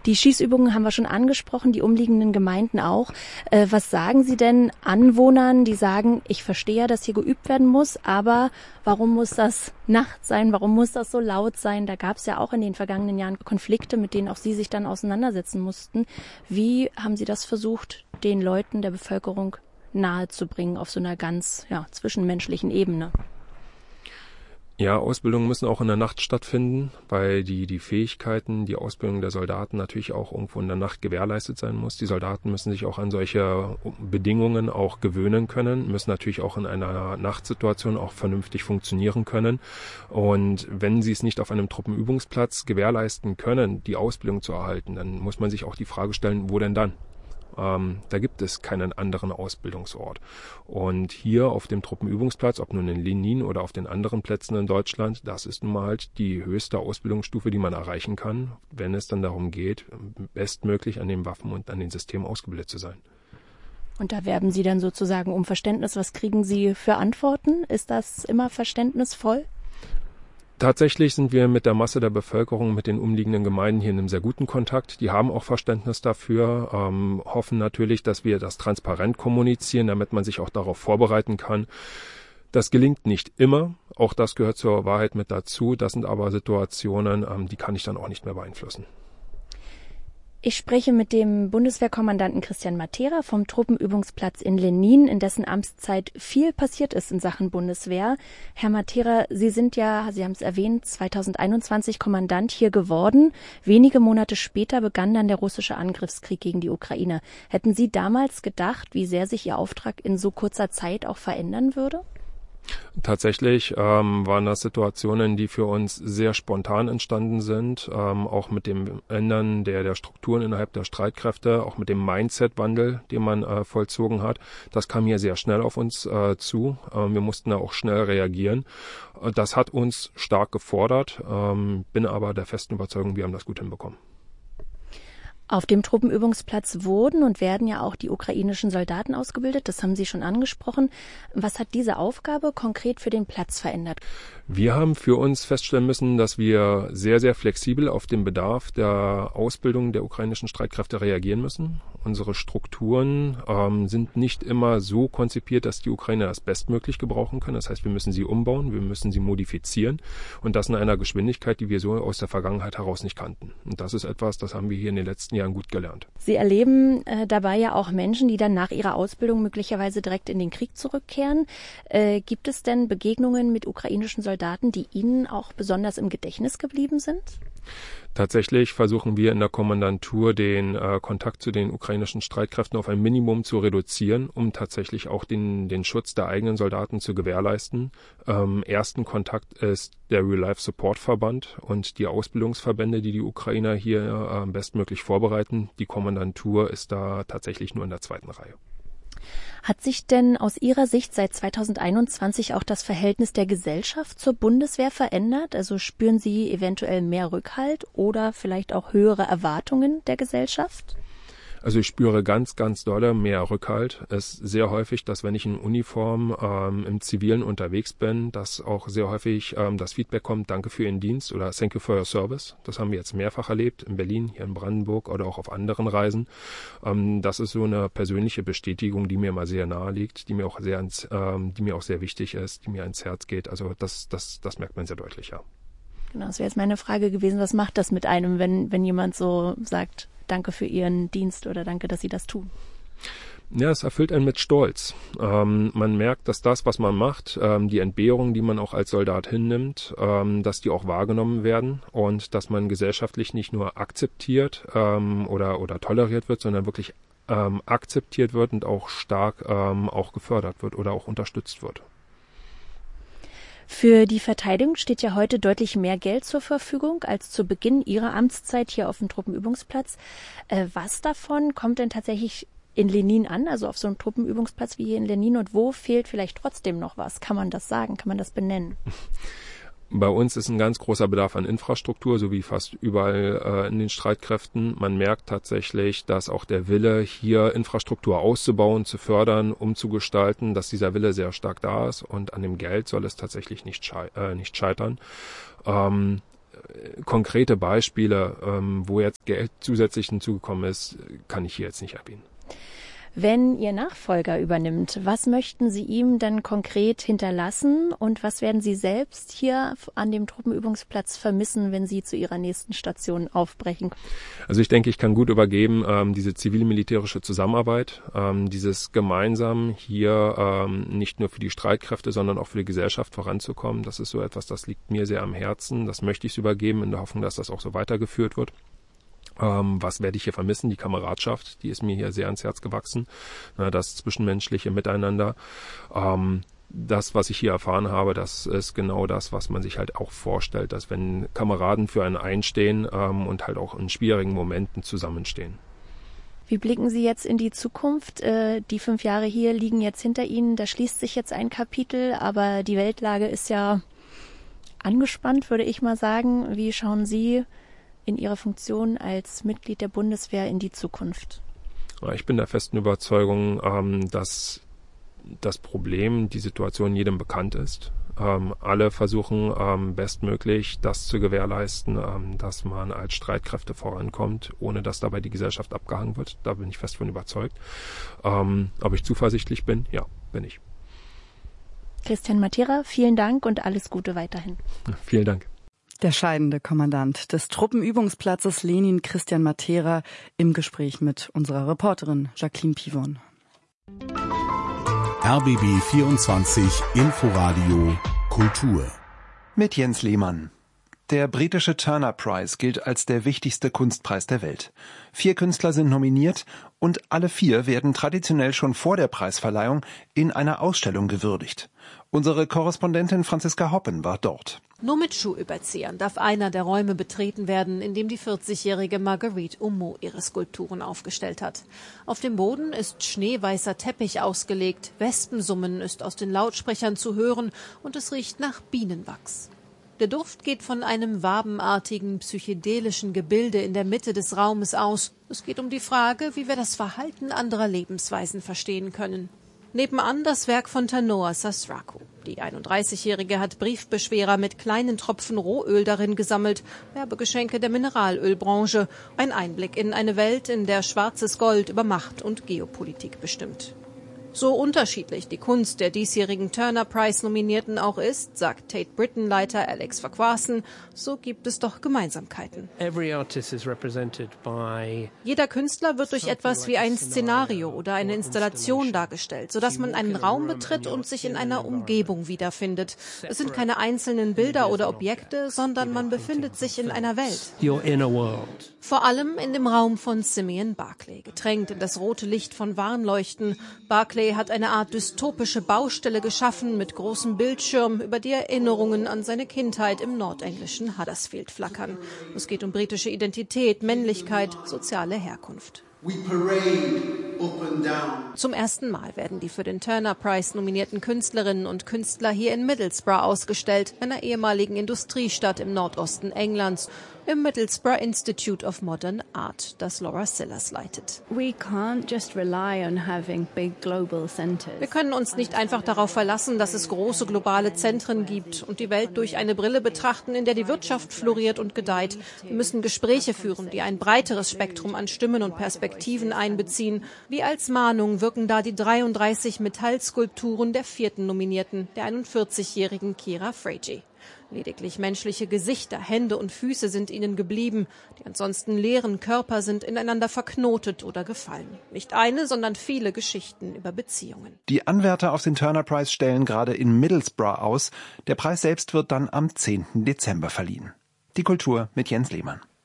Die Schießübungen haben wir schon angesprochen, die umliegenden Gemeinden auch. Was sagen Sie denn Anwohnern, die sagen, ich verstehe ja, dass hier geübt werden muss, aber warum muss das nachts sein, warum muss das so laut sein? Da gab es ja auch in den vergangenen Jahren Konflikte, mit denen auch Sie sich dann auseinandersetzen mussten. Wie haben Sie das versucht, den Leuten, der Bevölkerung nahezubringen auf so einer ganz zwischenmenschlichen Ebene? Ja, Ausbildungen müssen auch in der Nacht stattfinden, weil die Fähigkeiten, die Ausbildung der Soldaten natürlich auch irgendwo in der Nacht gewährleistet sein muss. Die Soldaten müssen sich auch an solche Bedingungen auch gewöhnen können, müssen natürlich auch in einer Nachtsituation auch vernünftig funktionieren können. Und wenn sie es nicht auf einem Truppenübungsplatz gewährleisten können, die Ausbildung zu erhalten, dann muss man sich auch die Frage stellen, wo denn dann? Da gibt es keinen anderen Ausbildungsort. Und hier auf dem Truppenübungsplatz, ob nun in Lenin oder auf den anderen Plätzen in Deutschland, das ist nun mal halt die höchste Ausbildungsstufe, die man erreichen kann, wenn es dann darum geht, bestmöglich an den Waffen und an den Systemen ausgebildet zu sein. Und da werben Sie dann sozusagen um Verständnis. Was kriegen Sie für Antworten? Ist das immer verständnisvoll? Tatsächlich sind wir mit der Masse der Bevölkerung, mit den umliegenden Gemeinden hier in einem sehr guten Kontakt. Die haben auch Verständnis dafür, hoffen natürlich, dass wir das transparent kommunizieren, damit man sich auch darauf vorbereiten kann. Das gelingt nicht immer, auch das gehört zur Wahrheit mit dazu. Das sind aber Situationen, die kann ich dann auch nicht mehr beeinflussen. Ich spreche mit dem Bundeswehrkommandanten Christian Matera vom Truppenübungsplatz in Lenin, in dessen Amtszeit viel passiert ist in Sachen Bundeswehr. Herr Matera, Sie sind ja, Sie haben es erwähnt, 2021 Kommandant hier geworden. Wenige Monate später begann dann der russische Angriffskrieg gegen die Ukraine. Hätten Sie damals gedacht, wie sehr sich Ihr Auftrag in so kurzer Zeit auch verändern würde? Tatsächlich waren das Situationen, die für uns sehr spontan entstanden sind, auch mit dem Ändern der Strukturen innerhalb der Streitkräfte, auch mit dem Mindset-Wandel, den man vollzogen hat. Das kam hier sehr schnell auf uns zu. Wir mussten da auch schnell reagieren. Das hat uns stark gefordert, bin aber der festen Überzeugung, wir haben das gut hinbekommen. Auf dem Truppenübungsplatz wurden und werden ja auch die ukrainischen Soldaten ausgebildet. Das haben Sie schon angesprochen. Was hat diese Aufgabe konkret für den Platz verändert? Wir haben für uns feststellen müssen, dass wir sehr, sehr flexibel auf den Bedarf der Ausbildung der ukrainischen Streitkräfte reagieren müssen. Unsere Strukturen sind nicht immer so konzipiert, dass die Ukrainer das bestmöglich gebrauchen können. Das heißt, wir müssen sie umbauen, wir müssen sie modifizieren und das in einer Geschwindigkeit, die wir so aus der Vergangenheit heraus nicht kannten. Und das ist etwas, das haben wir hier in den letzten Jahren gut gelernt. Sie erleben dabei ja auch Menschen, die dann nach ihrer Ausbildung möglicherweise direkt in den Krieg zurückkehren. Gibt es denn Begegnungen mit ukrainischen Soldaten, die Ihnen auch besonders im Gedächtnis geblieben sind? Tatsächlich versuchen wir in der Kommandantur den Kontakt zu den ukrainischen Streitkräften auf ein Minimum zu reduzieren, um tatsächlich auch den Schutz der eigenen Soldaten zu gewährleisten. Ersten Kontakt ist der Real Life Support Verband und die Ausbildungsverbände, die Ukrainer hier bestmöglich vorbereiten. Die Kommandantur ist da tatsächlich nur in der zweiten Reihe. Hat sich denn aus Ihrer Sicht seit 2021 auch das Verhältnis der Gesellschaft zur Bundeswehr verändert? Also spüren Sie eventuell mehr Rückhalt oder vielleicht auch höhere Erwartungen der Gesellschaft? Also ich spüre ganz, ganz dolle mehr Rückhalt. Es ist sehr häufig, dass wenn ich in Uniform im Zivilen unterwegs bin, dass auch sehr häufig das Feedback kommt, danke für Ihren Dienst oder thank you for your service. Das haben wir jetzt mehrfach erlebt, in Berlin, hier in Brandenburg oder auch auf anderen Reisen. Das ist so eine persönliche Bestätigung, die mir immer sehr nahe liegt, die mir auch sehr wichtig ist, die mir ans Herz geht. Also das merkt man sehr deutlich, ja. Genau, das wäre jetzt meine Frage gewesen, was macht das mit einem, wenn jemand so sagt, danke für Ihren Dienst oder danke, dass Sie das tun? Ja, es erfüllt einen mit Stolz. Man merkt, dass das, was man macht, die Entbehrungen, die man auch als Soldat hinnimmt, dass die auch wahrgenommen werden und dass man gesellschaftlich nicht nur akzeptiert oder toleriert wird, sondern wirklich akzeptiert wird und auch stark auch gefördert wird oder auch unterstützt wird. Für die Verteidigung steht ja heute deutlich mehr Geld zur Verfügung als zu Beginn Ihrer Amtszeit hier auf dem Truppenübungsplatz. Was davon kommt denn tatsächlich in Lenin an, also auf so einem Truppenübungsplatz wie hier in Lenin, und wo fehlt vielleicht trotzdem noch was? Kann man das sagen? Kann man das benennen? Bei uns ist ein ganz großer Bedarf an Infrastruktur, so wie fast überall in den Streitkräften. Man merkt tatsächlich, dass auch der Wille, hier Infrastruktur auszubauen, zu fördern, umzugestalten, dass dieser Wille sehr stark da ist und an dem Geld soll es tatsächlich nicht scheitern. konkrete Beispiele, wo jetzt Geld zusätzlich hinzugekommen ist, kann ich hier jetzt nicht erwähnen. Wenn Ihr Nachfolger übernimmt, was möchten Sie ihm denn konkret hinterlassen und was werden Sie selbst hier an dem Truppenübungsplatz vermissen, wenn Sie zu Ihrer nächsten Station aufbrechen? Also ich denke, ich kann gut übergeben, diese zivil-militärische Zusammenarbeit, dieses gemeinsam hier nicht nur für die Streitkräfte, sondern auch für die Gesellschaft voranzukommen. Das ist so etwas, das liegt mir sehr am Herzen. Das möchte ich übergeben, in der Hoffnung, dass das auch so weitergeführt wird. Was werde ich hier vermissen? Die Kameradschaft, die ist mir hier sehr ans Herz gewachsen. Das zwischenmenschliche Miteinander. Das, was ich hier erfahren habe, das ist genau das, was man sich halt auch vorstellt, dass wenn Kameraden für einen einstehen und halt auch in schwierigen Momenten zusammenstehen. Wie blicken Sie jetzt in die Zukunft? Die 5 Jahre hier liegen jetzt hinter Ihnen. Da schließt sich jetzt ein Kapitel, aber die Weltlage ist ja angespannt, würde ich mal sagen. Wie schauen Sie in Ihrer Funktion als Mitglied der Bundeswehr in die Zukunft? Ich bin der festen Überzeugung, dass das Problem, die Situation jedem bekannt ist. Alle versuchen bestmöglich das zu gewährleisten, dass man als Streitkräfte vorankommt, ohne dass dabei die Gesellschaft abgehangen wird. Da bin ich fest von überzeugt. Ob ich zuversichtlich bin? Ja, bin ich. Christian Matera, vielen Dank und alles Gute weiterhin. Vielen Dank. Der scheidende Kommandant des Truppenübungsplatzes Lenin, Christian Matera, im Gespräch mit unserer Reporterin Jacqueline Pivon. RBB 24 Inforadio Kultur mit Jens Lehmann. Der britische Turner Prize gilt als der wichtigste Kunstpreis der Welt. 4 Künstler sind nominiert und alle 4 werden traditionell schon vor der Preisverleihung in einer Ausstellung gewürdigt. Unsere Korrespondentin Franziska Hoppen war dort. Nur mit Schuhüberziehern darf einer der Räume betreten werden, in dem die 40-jährige Marguerite Oumo ihre Skulpturen aufgestellt hat. Auf dem Boden ist schneeweißer Teppich ausgelegt, Wespensummen ist aus den Lautsprechern zu hören und es riecht nach Bienenwachs. Der Duft geht von einem wabenartigen, psychedelischen Gebilde in der Mitte des Raumes aus. Es geht um die Frage, wie wir das Verhalten anderer Lebensweisen verstehen können. Nebenan das Werk von Tanoa Sasrako. Die 31-Jährige hat Briefbeschwerer mit kleinen Tropfen Rohöl darin gesammelt, Werbegeschenke der Mineralölbranche. Ein Einblick in eine Welt, in der schwarzes Gold über Macht und Geopolitik bestimmt. So unterschiedlich die Kunst der diesjährigen Turner Prize-Nominierten auch ist, sagt Tate Britain-Leiter Alex Farquharson, so gibt es doch Gemeinsamkeiten. Jeder Künstler wird durch etwas wie ein Szenario oder eine Installation dargestellt, sodass man einen Raum betritt und sich in einer Umgebung wiederfindet. Es sind keine einzelnen Bilder oder Objekte, sondern man befindet sich in einer Welt. Vor allem in dem Raum von Simeon Barclay, getränkt in das rote Licht von Warnleuchten. Barclay hat eine Art dystopische Baustelle geschaffen mit großem Bildschirm, über die Erinnerungen an seine Kindheit im nordenglischen Huddersfield flackern. Es geht um britische Identität, Männlichkeit, soziale Herkunft. Zum ersten Mal werden die für den Turner Prize nominierten Künstlerinnen und Künstler hier in Middlesbrough ausgestellt, einer ehemaligen Industriestadt im Nordosten Englands, im Middlesbrough Institute of Modern Art, das Laura Sillers leitet. Wir können uns nicht einfach darauf verlassen, dass es große globale Zentren gibt und die Welt durch eine Brille betrachten, in der die Wirtschaft floriert und gedeiht. Wir müssen Gespräche führen, die ein breiteres Spektrum an Stimmen und Perspektiven einbeziehen. Wie als Mahnung wirken da die 33 Metallskulpturen der 4. Nominierten, der 41-jährigen Kira Frege. Lediglich menschliche Gesichter, Hände und Füße sind ihnen geblieben. Die ansonsten leeren Körper sind ineinander verknotet oder gefallen. Nicht eine, sondern viele Geschichten über Beziehungen. Die Anwärter auf den Turner Prize stellen gerade in Middlesbrough aus. Der Preis selbst wird dann am 10. Dezember verliehen. Die Kultur mit Jens Lehmann.